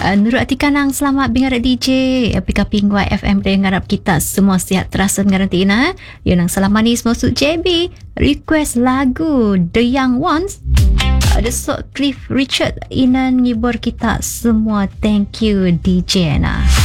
Nurul Atika nang selamat bingarap DJ PKP Nguai FM dan ngarap kita semua sihat terasa ngaranti na. Yo nang salam manis masuk JB request lagu The Young Ones. The Cliff Richard inan ngibur kita semua. Thank you DJ na.